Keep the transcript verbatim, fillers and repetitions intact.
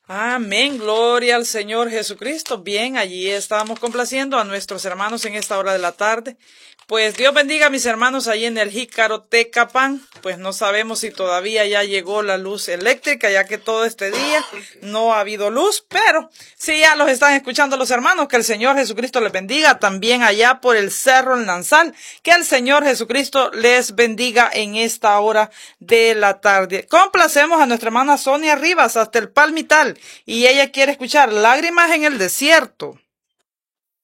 Amén, gloria al Señor Jesucristo. Bien, allí estábamos complaciendo a nuestros hermanos en esta hora de la tarde. Pues Dios bendiga a mis hermanos ahí en el Jícaro Tecapán. Pues no sabemos si todavía ya llegó la luz eléctrica, ya que todo este día no ha habido luz, pero sí ya los están escuchando los hermanos. Que el Señor Jesucristo les bendiga. También allá por el Cerro El Lanzal, que el Señor Jesucristo les bendiga en esta hora de la tarde. Complacemos a nuestra hermana Sonia Rivas hasta el Palmital, y ella quiere escuchar Lágrimas en el Desierto.